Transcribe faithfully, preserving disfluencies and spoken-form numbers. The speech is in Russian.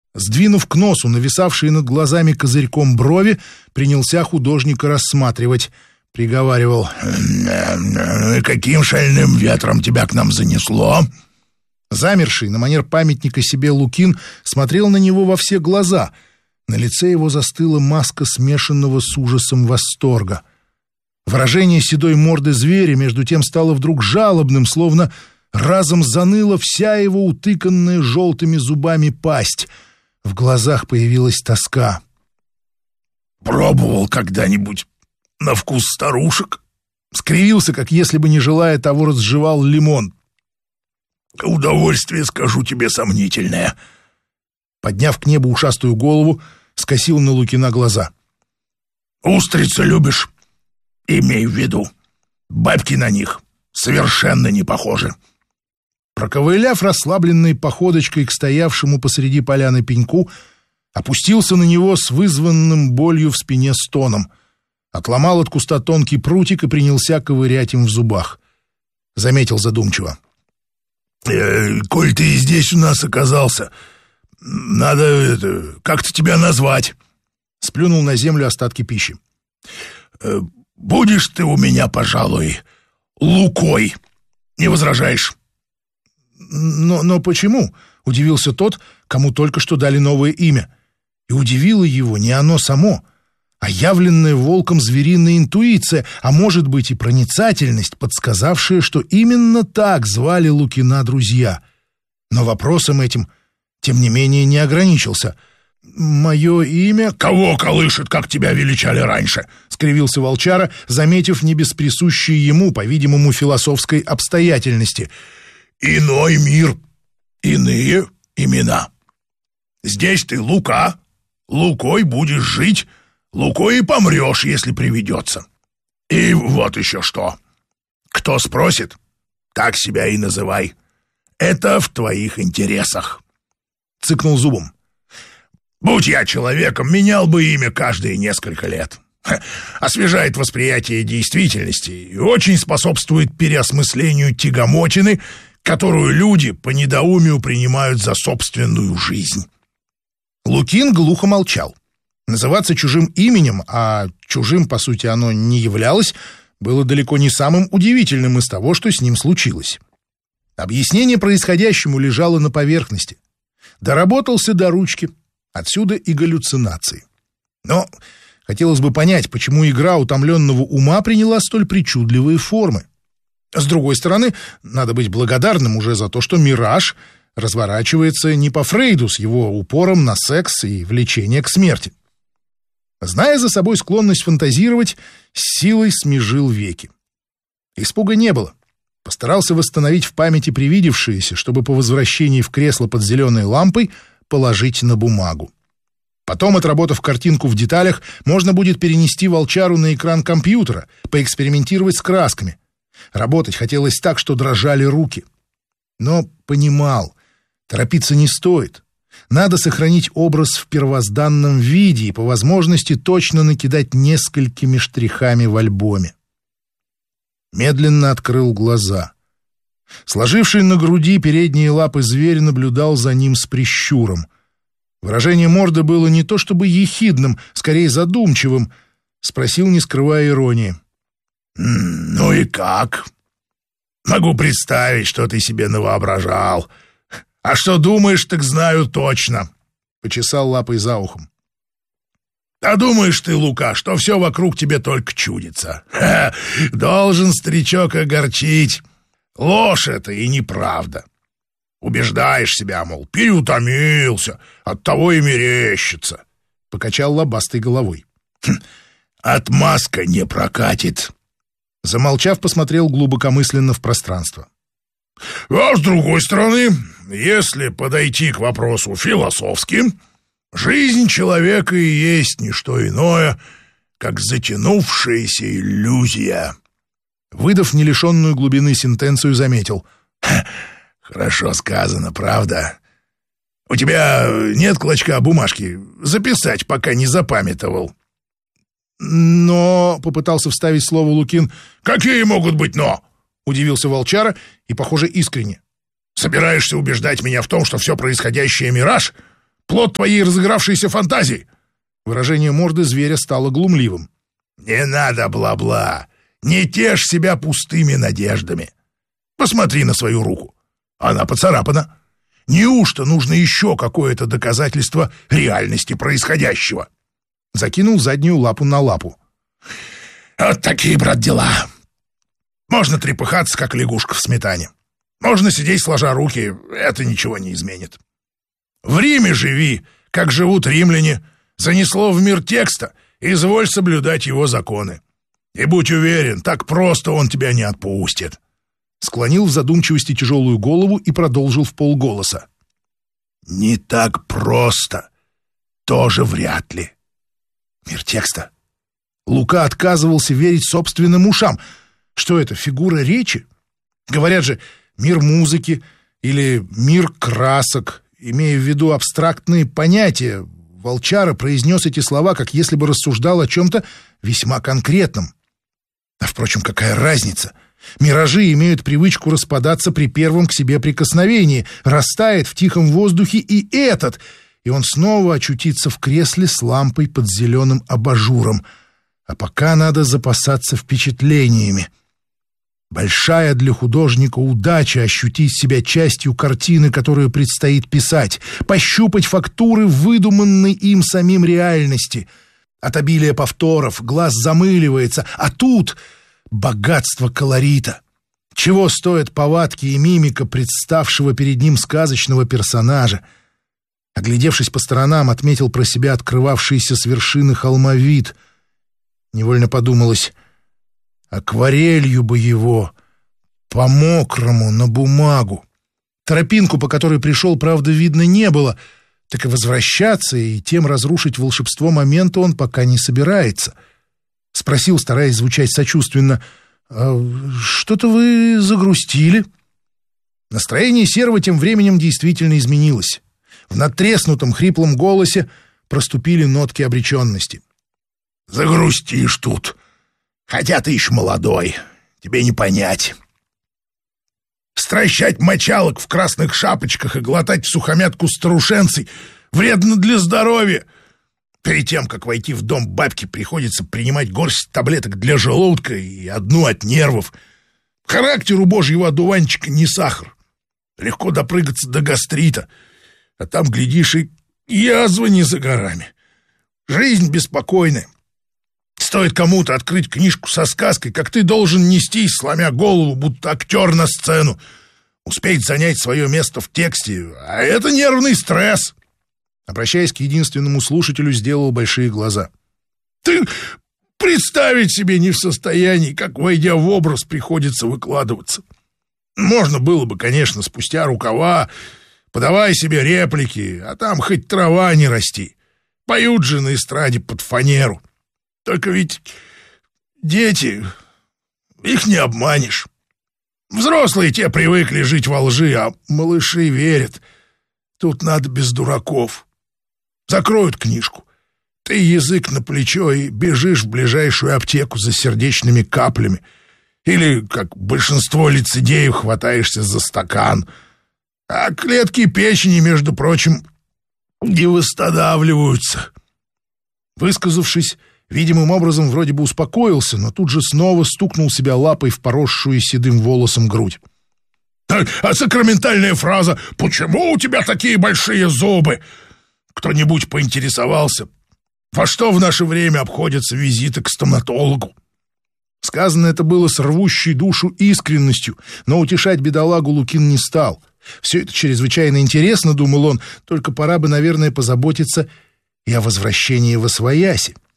Сдвинув к носу нависавшие над глазами козырьком брови, принялся художника рассматривать. Приговаривал: «Каким шальным ветром тебя к нам занесло?» Замерший на манер памятника себе Лукин смотрел на него во все глаза. На лице его застыла маска смешанного с ужасом восторга. Выражение седой морды зверя между тем стало вдруг жалобным, словно разом заныла вся его утыканная желтыми зубами пасть. В глазах появилась тоска. «Пробовал когда-нибудь на вкус старушек?» Скривился, как если бы, не желая того, разжевал лимон. «Удовольствие, скажу тебе, сомнительное». Подняв к небу ушастую голову, скосил на Лукина глаза. «Устрицы любишь? Имей в виду, бабки на них совершенно не похожи». Проковыляв расслабленной походочкой к стоявшему посреди поляны пеньку, опустился на него с вызванным болью в спине стоном, отломал от куста тонкий прутик и принялся ковырять им в зубах. Заметил задумчиво: э, «Коль ты здесь у нас оказался, надо это, как-то тебя назвать». Сплюнул на землю остатки пищи. э, «Будешь ты у меня, пожалуй, Лукой. Не возражаешь?» «Но, но почему?» — удивился тот, кому только что дали новое имя. И удивило его не оно само, а явленная волком звериная интуиция, а может быть и проницательность, подсказавшая, что именно так звали Лукина друзья. Но вопросом этим, тем не менее, не ограничился. «Мое имя...» «Кого колышет, как тебя величали раньше?» — скривился волчара, заметив не без присущей ему, по-видимому, философской обстоятельности. «Иной мир, иные имена. Здесь ты Лука, Лукой будешь жить, Лукой и помрешь, если приведется. И вот еще что. Кто спросит, так себя и называй. Это в твоих интересах». Цыкнул зубом. «Будь я человеком, менял бы имя каждые несколько лет. Ха, освежает восприятие действительности и очень способствует переосмыслению тягомотины, которую люди по недоумию принимают за собственную жизнь». Лукин глухо молчал. Называться чужим именем, а чужим, по сути, оно не являлось, было далеко не самым удивительным из того, что с ним случилось. Объяснение происходящему лежало на поверхности. Доработался до ручки, отсюда и галлюцинации. Но хотелось бы понять, почему игра утомленного ума приняла столь причудливые формы. С другой стороны, надо быть благодарным уже за то, что «Мираж» разворачивается не по Фрейду с его упором на секс и влечение к смерти. Зная за собой склонность фантазировать, с силой смежил веки. Испуга не было. Постарался восстановить в памяти привидевшееся, чтобы по возвращении в кресло под зеленой лампой положить на бумагу. Потом, отработав картинку в деталях, можно будет перенести волчару на экран компьютера, поэкспериментировать с красками. Работать хотелось так, что дрожали руки. Но понимал, торопиться не стоит. Надо сохранить образ в первозданном виде и по возможности точно накидать несколькими штрихами в альбоме. Медленно открыл глаза. Сложивший на груди передние лапы зверь наблюдал за ним с прищуром. Выражение морды было не то чтобы ехидным, скорее задумчивым. Спросил, не скрывая иронии: «Ну и как? Могу представить, что ты себе навоображал. А что думаешь, так знаю точно», — почесал лапой за ухом. «А думаешь ты, Лука, что все вокруг тебе только чудится? Ха, должен старичок огорчить. Ложь это и неправда. Убеждаешь себя, мол, переутомился, оттого и мерещится», — покачал лобастой головой. Хм, «отмазка не прокатит». Замолчав, посмотрел глубокомысленно в пространство. «А с другой стороны, если подойти к вопросу философски, жизнь человека и есть не что иное, как затянувшаяся иллюзия». Выдав не лишенную глубины сентенцию, заметил: «Хорошо сказано, правда? У тебя нет клочка бумажки записать, пока не запамятовал?» «Но...» — попытался вставить слово Лукин. «Какие могут быть «но»?» — удивился волчара и, похоже, искренне. «Собираешься убеждать меня в том, что все происходящее — мираж? плод твоей разыгравшейся фантазии?» Выражение морды зверя стало глумливым. «Не надо бла-бла. Не тешь себя пустыми надеждами. Посмотри на свою руку. Она поцарапана. Неужто нужно еще какое-то доказательство реальности происходящего?» Закинул заднюю лапу на лапу. «Вот такие, брат, дела. Можно трепыхаться, как лягушка в сметане. Можно сидеть сложа руки. Это ничего не изменит. В Риме живи, как живут римляне. Занесло в мир текста, изволь соблюдать его законы. И будь уверен, так просто он тебя не отпустит». Склонил в задумчивости тяжелую голову и продолжил вполголоса. «Не так просто. Тоже вряд ли». Мир текста. Лука отказывался верить собственным ушам. Что это, фигура речи? Говорят же, мир музыки или мир красок, имея в виду абстрактные понятия. Волчара произнес эти слова, как если бы рассуждал о чем-то весьма конкретном. А, впрочем, какая разница? Миражи имеют привычку распадаться при первом к себе прикосновении. Растает в тихом воздухе и этот, и он снова очутится в кресле с лампой под зеленым абажуром. А пока надо запасаться впечатлениями. Большая для художника удача ощутить себя частью картины, которую предстоит писать, пощупать фактуры выдуманной им самим реальности. От обилия повторов глаз замыливается, а тут богатство колорита. Чего стоят повадки и мимика представшего перед ним сказочного персонажа? Оглядевшись по сторонам, отметил про себя открывавшийся с вершины холма вид. Невольно подумалось, акварелью бы его, по-мокрому, на бумагу. Тропинку, по которой пришел, правда, видно не было, так и возвращаться и тем разрушить волшебство момента он пока не собирается. Спросил, стараясь звучать сочувственно, «А что-то вы загрустили?» Настроение Серого тем временем действительно изменилось. В надтреснутом хриплом голосе проступили нотки обреченности. «Загрустишь тут. Хотя ты еще молодой, тебе не понять. Стращать мочалок в красных шапочках и глотать сухомятку старушенцей вредно для здоровья. Перед тем, как войти в дом бабки, приходится принимать горсть таблеток для желудка и одну от нервов. Характер у божьего одуванчика не сахар. Легко допрыгаться до гастрита, а там, глядишь, и язва не за горами. Жизнь беспокойная. Стоит кому-то открыть книжку со сказкой, как ты должен нестись, сломя голову, будто актер на сцену, успеть занять свое место в тексте, а это нервный стресс. Обращаясь к единственному слушателю, сделал большие глаза. Ты представить себе не в состоянии, как, войдя в образ, приходится выкладываться. Можно было бы, конечно, спустя рукава, подавай себе реплики, а там хоть трава не расти. Поют же на эстраде под фанеру. Только ведь дети, их не обманешь. Взрослые те привыкли жить во лжи, а малыши верят. Тут надо без дураков. Закроют книжку. Ты язык на плечо и бежишь в ближайшую аптеку за сердечными каплями. Или, как большинство лицедеев, хватаешься за стакан. А клетки печени, между прочим, не восстанавливаются. Высказавшись, видимым образом вроде бы успокоился, но тут же снова стукнул себя лапой в поросшую седым волосом грудь. А, а сакраментальная фраза «Почему у тебя такие большие зубы?» Кто-нибудь поинтересовался, во что в наше время обходятся визиты к стоматологу? Сказано это было с рвущей душу искренностью, но утешать бедолагу Лукин не стал. Все это чрезвычайно интересно, думал он, только пора бы, наверное, позаботиться и о возвращении восвояси.